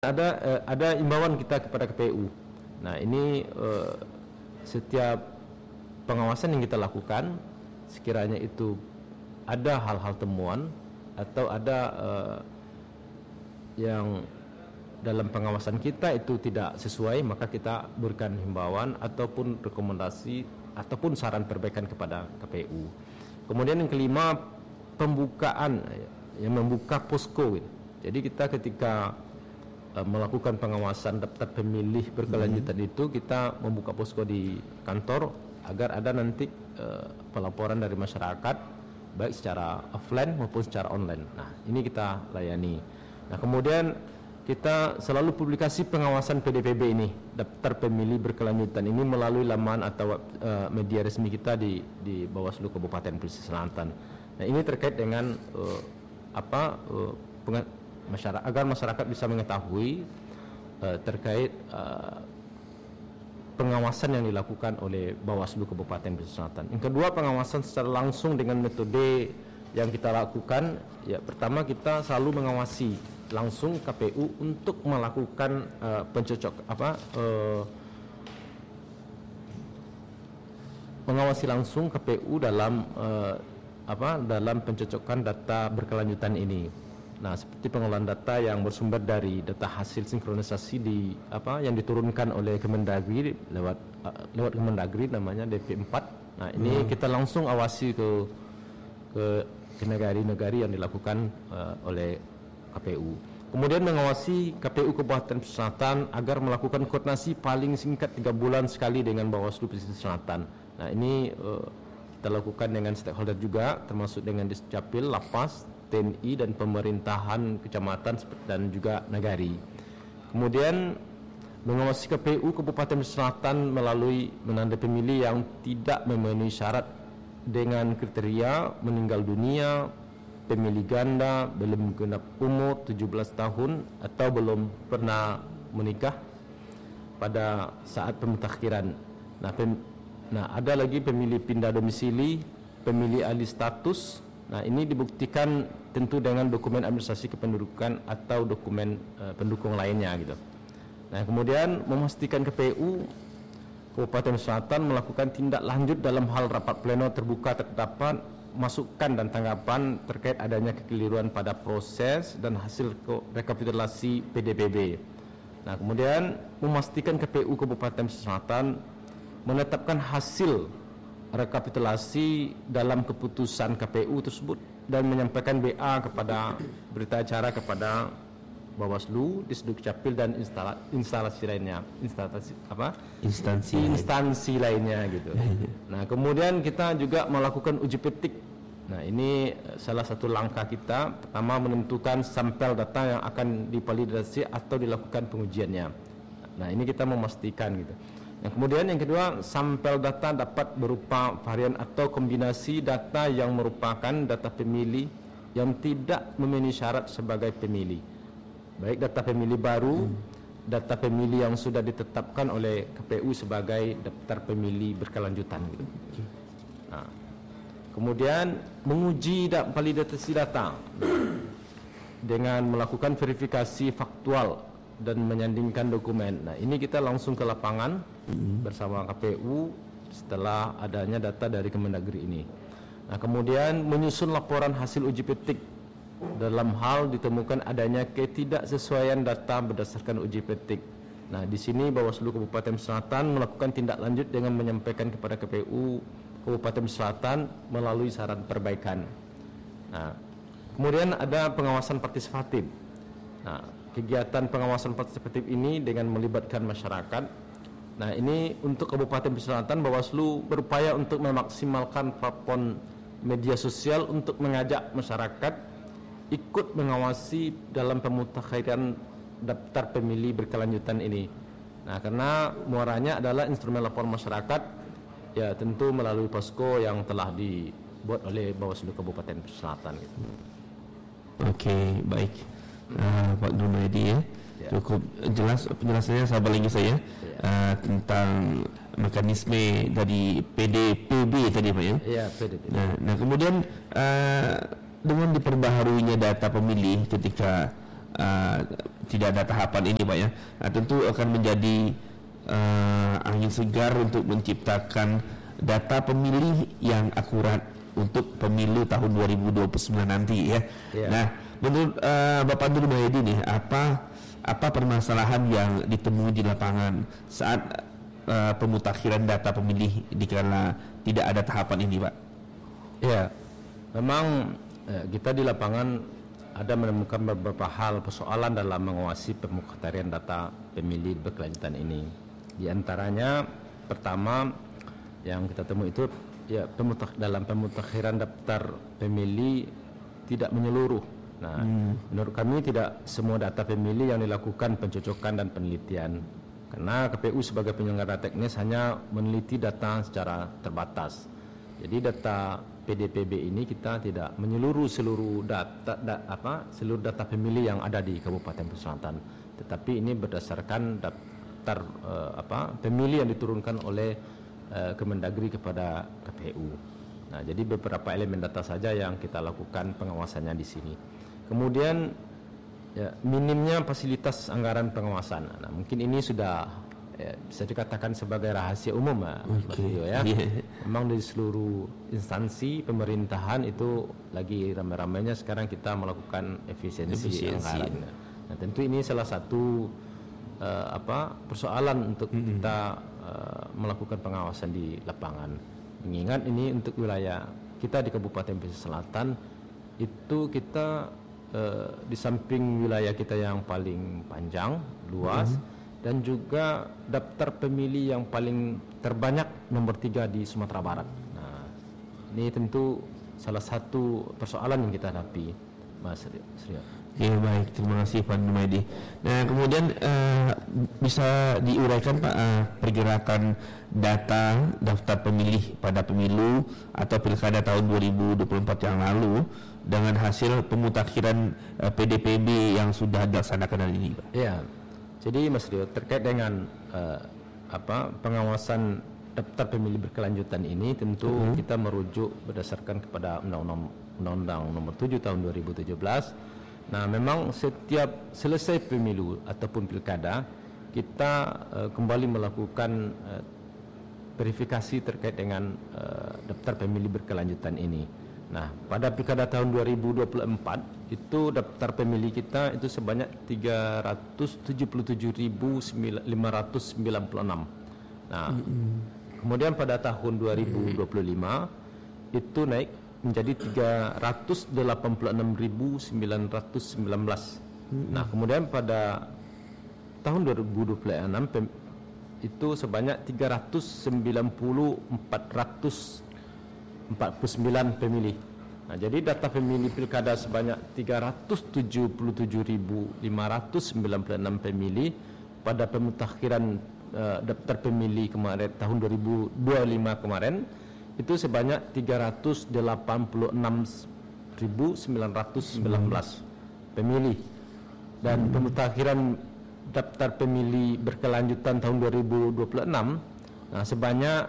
ada imbauan kita kepada KPU. Nah, ini setiap pengawasan yang kita lakukan, sekiranya itu ada hal-hal temuan atau ada yang dalam pengawasan kita itu tidak sesuai, maka kita berikan himbauan ataupun rekomendasi ataupun saran perbaikan kepada KPU. Kemudian yang kelima, pembukaan, yang membuka posko. Jadi kita ketika melakukan pengawasan daftar pemilih berkelanjutan itu, kita membuka posko di kantor agar ada nanti pelaporan dari masyarakat baik secara offline maupun secara online. Nah, ini kita layani. Nah, kemudian kita selalu publikasi pengawasan PDPB ini, daftar pemilih berkelanjutan ini, melalui laman atau media resmi kita di Bawaslu Kabupaten Pesisir Selatan. Nah, ini terkait dengan agar masyarakat bisa mengetahui terkait pengawasan yang dilakukan oleh Bawaslu Kabupaten Pesisir Selatan. Yang kedua, pengawasan secara langsung dengan metode yang kita lakukan. Ya, pertama kita selalu mengawasi langsung KPU untuk melakukan mengawasi langsung KPU dalam pencocokan data berkelanjutan ini. Nah, seperti pengolahan data yang bersumber dari data hasil sinkronisasi yang diturunkan oleh Kemendagri lewat Kemendagri, namanya DP4. Nah, ini kita langsung awasi ke negari-negari yang dilakukan oleh KPU. Kemudian mengawasi KPU Kabupaten Pesisir Selatan agar melakukan koordinasi paling singkat 3 bulan sekali dengan Bawaslu Pesisir Selatan. Nah, ini kita lakukan dengan stakeholder juga, termasuk dengan Discapil, Lapas, TNI, dan pemerintahan kecamatan dan juga nagari. Kemudian mengawasi KPU Kabupaten Pesisir Selatan melalui menanda pemilih yang tidak memenuhi syarat dengan kriteria meninggal dunia, pemilih ganda, belum genap umur 17 tahun atau belum pernah menikah pada saat pemutakhiran. Nah, ada lagi pemilih pindah domisili, pemilih alih status. Nah, ini dibuktikan tentu dengan dokumen administrasi kependudukan atau dokumen pendukung lainnya gitu. Nah, kemudian memastikan KPU Kabupaten Selatan melakukan tindak lanjut dalam hal rapat pleno terbuka terdapat masukan dan tanggapan terkait adanya kekeliruan pada proses dan hasil rekapitulasi PDPB. Nah, kemudian memastikan KPU Kabupaten Selatan menetapkan hasil rekapitulasi dalam keputusan KPU tersebut dan menyampaikan BA kepada berita acara kepada Bawaslu, Disdukcapil, dan instansi lainnya, instansi lainnya gitu. Nah, kemudian kita juga melakukan uji petik. Nah, ini salah satu langkah kita. Pertama, menentukan sampel data yang akan divalidasi atau dilakukan pengujiannya. Nah, ini kita memastikan gitu. Yang kemudian yang kedua, sampel data dapat berupa varian atau kombinasi data yang merupakan data pemilih yang tidak memenuhi syarat sebagai pemilih. Baik data pemilih baru, data pemilih yang sudah ditetapkan oleh KPU sebagai daftar pemilih berkelanjutan. Nah, kemudian menguji validasi data dengan melakukan verifikasi faktual dan menyandingkan dokumen. Nah, ini kita langsung ke lapangan bersama KPU setelah adanya data dari Kemendagri ini. Nah, kemudian menyusun laporan hasil uji petik dalam hal ditemukan adanya ketidaksesuaian data berdasarkan uji petik. Nah, di sini Bawaslu Kabupaten Selatan melakukan tindak lanjut dengan menyampaikan kepada KPU Kabupaten Selatan melalui saran perbaikan. Nah, kemudian ada pengawasan partisipatif. Nah, kegiatan pengawasan partisipatif ini dengan melibatkan masyarakat. Nah, ini untuk Kabupaten Pesisir Selatan, Bawaslu berupaya untuk memaksimalkan platform media sosial untuk mengajak masyarakat ikut mengawasi dalam pemutakhiran daftar pemilih berkelanjutan ini. Nah, karena muaranya adalah instrumen laporan masyarakat, ya tentu melalui posko yang telah dibuat oleh Bawaslu Kabupaten Pesisir Selatan. Gitu. Oke, baik. Pak Nurmedi ya. Cukup jelas penjelasannya, sabar lagi saya tentang mekanisme dari PDPB tadi Pak ya. Iya, PDPB. Nah, kemudian dengan diperbaharuinya data pemilih ketika tidak ada tahapan ini Pak ya. Tentu akan menjadi angin segar untuk menciptakan data pemilih yang akurat untuk pemilu tahun 2029 nanti ya. Nah, menurut Bapak Nur Mahedi nih, apa permasalahan yang ditemui di lapangan saat pemutakhiran data pemilih dikala tidak ada tahapan ini, Pak? Ya, memang kita di lapangan ada menemukan beberapa hal persoalan dalam mengawasi pemutakhiran data pemilih berkelanjutan ini. Di antaranya, pertama yang kita temui itu ya dalam pemutakhiran daftar pemilih tidak menyeluruh. Nah, menurut kami tidak semua data pemilih yang dilakukan pencocokan dan penelitian, karena KPU sebagai penyelenggara teknis hanya meneliti data secara terbatas. Jadi data PDPB ini kita tidak menyeluruh seluruh seluruh data pemilih yang ada di Kabupaten Pesisir Selatan, tetapi ini berdasarkan daftar pemilih yang diturunkan oleh Kemendagri kepada KPU. Nah, jadi beberapa elemen data saja yang kita lakukan pengawasannya di sini. Kemudian ya, minimnya fasilitas anggaran pengawasan. Nah, mungkin ini sudah bisa dikatakan sebagai rahasia umum, ya. Memang di seluruh instansi pemerintahan itu lagi ramai-ramainya sekarang kita melakukan efisiensi anggaran. Nah, tentu ini salah satu persoalan untuk kita melakukan pengawasan di lapangan. Mengingat ini untuk wilayah kita di Kabupaten Pesisir Selatan itu kita di samping wilayah kita yang paling panjang, luas, dan juga daftar pemilih yang paling terbanyak nomor 3 di Sumatera Barat. Nah, ini tentu salah satu persoalan yang kita hadapi, Mas Rio. Ya, baik, terima kasih Pak Numaidi. Nah, kemudian bisa diuraikan Pak pergerakan data daftar pemilih pada pemilu atau pilkada tahun 2024 yang lalu dengan hasil pemutakhiran PDPB yang sudah dilaksanakan hari ini, Pak? Ya, jadi Mas Rio, terkait dengan pengawasan daftar pemilih berkelanjutan ini tentu kita merujuk berdasarkan kepada Undang-Undang Nomor 7 Tahun 2017. Nah, memang setiap selesai pemilu ataupun pilkada kita kembali melakukan verifikasi terkait dengan daftar pemilih berkelanjutan ini. Nah, pada pilkada tahun 2024 itu daftar pemilih kita itu sebanyak 377.596. Nah, kemudian pada tahun 2025 itu naik menjadi 386.919. Nah, kemudian pada tahun 2026 itu sebanyak 390.449 pemilih. Nah, jadi data pemilih pilkada sebanyak 377.596 pemilih pada pemutakhiran daftar pemilih kemarin tahun 2025 kemarin itu sebanyak 386.919 pemilih, dan pemutakhiran daftar pemilih berkelanjutan tahun 2026 sebanyak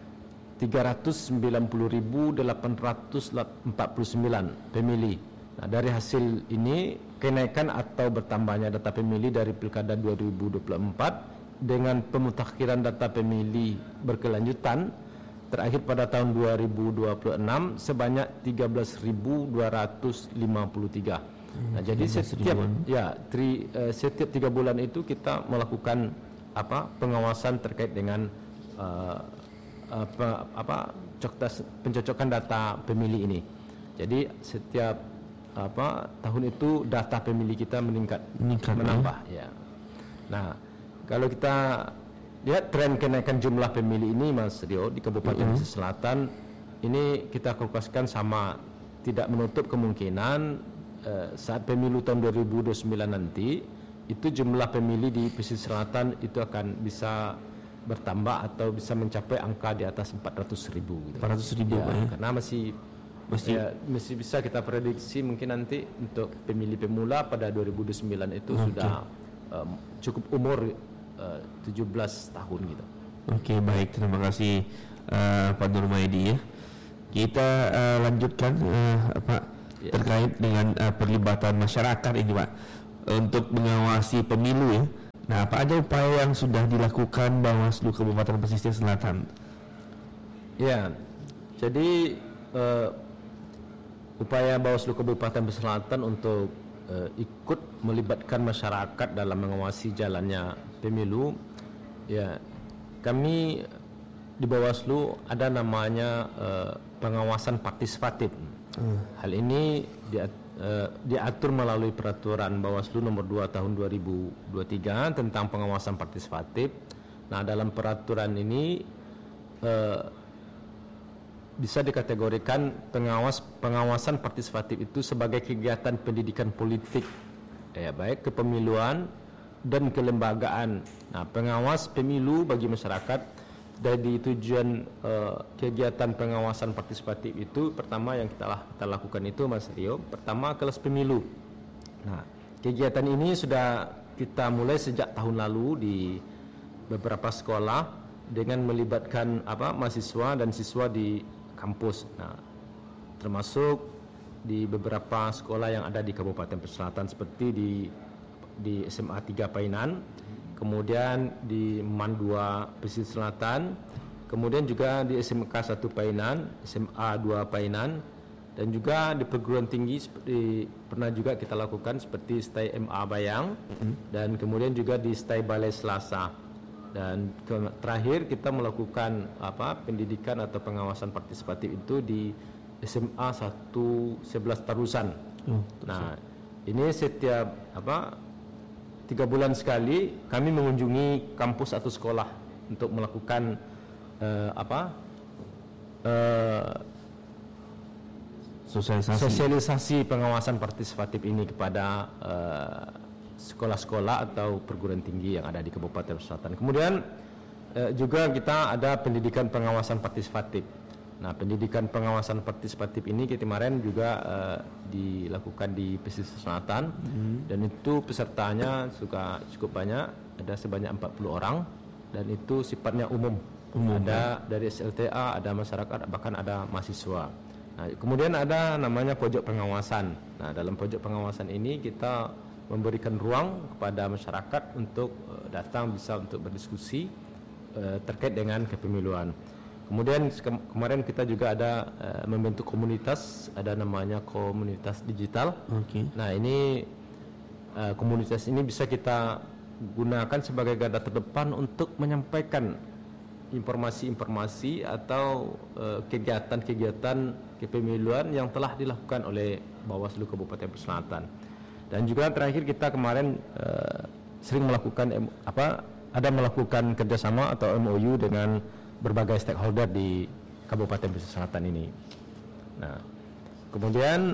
390.849 pemilih. Nah, dari hasil ini kenaikan atau bertambahnya data pemilih dari pilkada 2024 dengan pemutakhiran data pemilih berkelanjutan terakhir pada tahun 2026 sebanyak 13.253. Nah, jadi setiap 3 bulan itu kita melakukan pengawasan terkait dengan pencocokan data pemilih ini. Jadi setiap tahun itu data pemilih kita menambah ya. Nah, kalau kita lihat tren kenaikan jumlah pemilih ini, Mas Rio, di Kabupaten Pesisir Selatan ini kita kalkulasikan sama, tidak menutup kemungkinan saat pemilu tahun 2029 nanti itu jumlah pemilih di Pesisir Selatan itu akan bisa bertambah atau bisa mencapai angka di atas 400.000 gitu. 400.000 ya, karena masih bisa kita prediksi mungkin nanti untuk pemilih pemula pada 2029 itu sudah cukup umur 17 tahun gitu. Oke, baik, terima kasih Pak Nur Mahedi ya. Kita lanjutkan Pak terkait dengan perlibatan masyarakat ini, Pak. untuk mengawasi pemilu ya. Nah, apa aja upaya yang sudah dilakukan Bawaslu Kabupaten Pesisir Selatan? Ya, jadi upaya Bawaslu Kabupaten Pesisir Selatan untuk ikut melibatkan masyarakat dalam mengawasi jalannya pemilu. Ya, kami di Bawaslu ada namanya pengawasan partisipatif. Hal ini diatur melalui peraturan Bawaslu nomor 2 tahun 2023 tentang pengawasan partisipatif. Nah, dalam peraturan ini bisa dikategorikan pengawasan partisipatif itu sebagai kegiatan pendidikan politik, ya, baik kepemiluan dan kelembagaan. Nah, pengawas pemilu bagi masyarakat. Dari tujuan kegiatan pengawasan partisipatif itu, pertama yang kita lakukan itu, Mas Rio, pertama kelas pemilu. Nah, kegiatan ini sudah kita mulai sejak tahun lalu di beberapa sekolah dengan melibatkan mahasiswa dan siswa di kampus. Nah, termasuk di beberapa sekolah yang ada di Kabupaten Pesisir Selatan seperti di SMA 3 Painan, kemudian di MAN 2 Pesisir Selatan, kemudian juga di SMK 1 Painan, SMA 2 Painan, dan juga di perguruan tinggi seperti pernah juga kita lakukan seperti STAI MA Bayang, dan kemudian juga di STAI Balai Selasa. Dan terakhir kita melakukan pendidikan atau pengawasan partisipatif itu di SMA 1 11 Tarusan. Nah, ini setiap 3 bulan sekali kami mengunjungi kampus atau sekolah untuk melakukan sosialisasi pengawasan partisipatif ini kepada sekolah-sekolah atau perguruan tinggi yang ada di Kabupaten Pesisir Selatan. Kemudian juga kita ada pendidikan pengawasan partisipatif. Nah, pendidikan pengawasan partisipatif ini kemarin juga dilakukan di Pesisir Selatan, dan itu pesertanya juga cukup banyak, ada sebanyak 40 orang, dan itu sifatnya umum. Ada dari SLTA, ada masyarakat, bahkan ada mahasiswa. Nah, kemudian ada namanya pojok pengawasan. Nah, dalam pojok pengawasan ini kita memberikan ruang kepada masyarakat untuk datang, bisa untuk berdiskusi terkait dengan kepemiluan. Kemudian kemarin kita juga ada membentuk komunitas, ada namanya komunitas digital. Nah, ini komunitas ini bisa kita gunakan sebagai garda terdepan untuk menyampaikan informasi-informasi atau kegiatan-kegiatan kepemiluan yang telah dilakukan oleh Bawaslu Kabupaten Pesisir Selatan. Dan juga terakhir kita kemarin sering melakukan melakukan kerjasama atau MOU dengan berbagai stakeholder di Kabupaten Pesisir Selatan ini. Nah, kemudian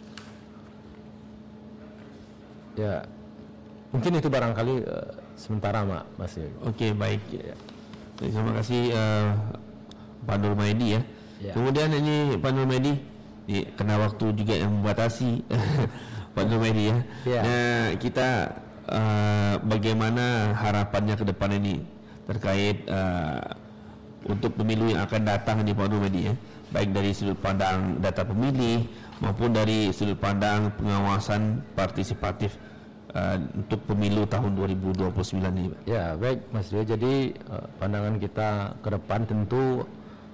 ya mungkin itu barangkali sementara Mas. Oke, baik. Ya. Terima kasih Pak Nur Maedi ya. Kemudian ini Pak Nur Maedi, kena waktu juga yang membatasi Pak Nur Maedi ya. Nah, kita bagaimana harapannya ke depan ini terkait untuk pemilu yang akan datang di Pak Nur Maedi ya, baik dari sudut pandang data pemilih maupun dari sudut pandang pengawasan partisipatif untuk pemilu tahun 2029 ini, Pak. Ya, baik Mas Rio. Jadi pandangan kita ke depan tentu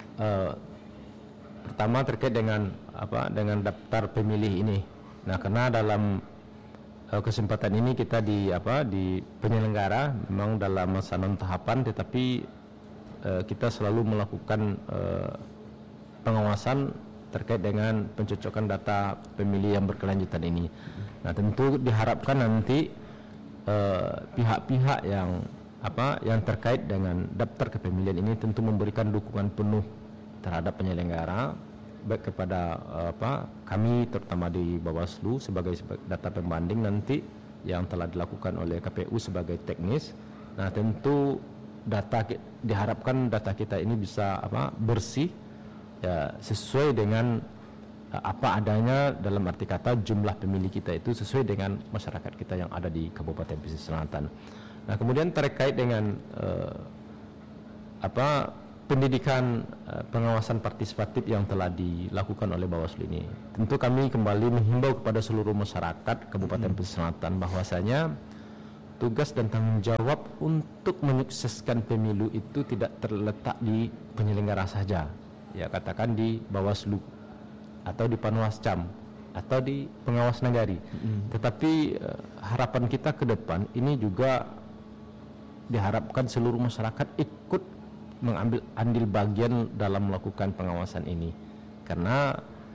pertama terkait dengan dengan daftar pemilih ini. Nah, karena dalam kesempatan ini kita di penyelenggara memang dalam masa non tahapan, tetapi kita selalu melakukan pengawasan terkait dengan pencocokan data pemilih yang berkelanjutan ini. Nah, tentu diharapkan nanti pihak-pihak yang terkait dengan daftar kepemilian ini tentu memberikan dukungan penuh terhadap penyelenggara, baik kepada kami terutama di Bawaslu sebagai data pembanding nanti yang telah dilakukan oleh KPU sebagai teknis. Nah, tentu diharapkan data kita ini bisa bersih ya, sesuai dengan apa adanya, dalam arti kata jumlah pemilih kita itu sesuai dengan masyarakat kita yang ada di Kabupaten Pesisir Selatan. Nah, kemudian terkait dengan pendidikan pengawasan partisipatif yang telah dilakukan oleh Bawaslu ini, tentu kami kembali menghimbau kepada seluruh masyarakat Kabupaten Pesisir Selatan bahwasanya tugas dan tanggung jawab untuk menyukseskan pemilu itu tidak terletak di penyelenggara saja, ya katakan di Bawaslu atau di Panwascam atau di pengawas nagari, tetapi harapan kita ke depan ini juga diharapkan seluruh masyarakat ikut mengambil andil bagian dalam melakukan pengawasan ini, karena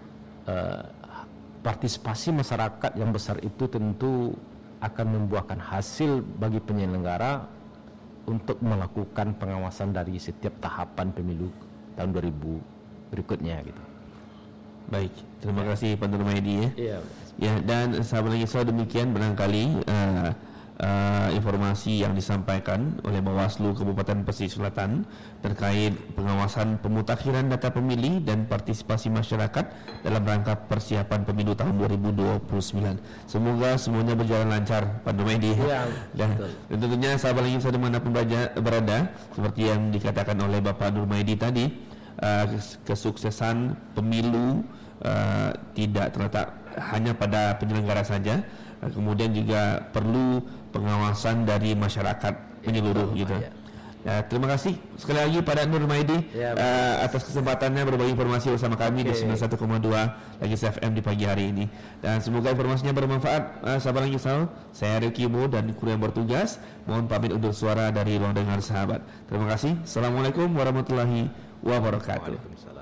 partisipasi masyarakat yang besar itu tentu akan membuahkan hasil bagi penyelenggara untuk melakukan pengawasan dari setiap tahapan pemilu tahun 2000 berikutnya gitu. Baik, terima kasih Pak Nurmaidi ya. Iya. Ya, dan sahabat lagi demikian barangkali informasi yang disampaikan oleh Bawaslu Kabupaten Pesisir Selatan terkait pengawasan pemutakhiran data pemilih dan partisipasi masyarakat dalam rangka persiapan pemilu tahun 2029. Semoga semuanya berjalan lancar, Pak Nurmaidi. Ya, dan tentunya sahabat lagi dimanapun berada, seperti yang dikatakan oleh Bapak Nurmaidi tadi, kesuksesan pemilu tidak terletak hanya pada penyelenggara saja, kemudian juga perlu pengawasan dari masyarakat menyeluruh gitu. Ya, terima kasih sekali lagi pada Nurmaidi atas kesempatannya berbagi informasi bersama kami di 91,2 Lagi FM di pagi hari ini. Dan semoga informasinya bermanfaat. Sahabat Lagi Sal, saya Ricky Mo dan kru yang bertugas mohon pamit undur suara dari ruang dengar sahabat. Terima kasih. Assalamualaikum warahmatullahi wabarakatuh.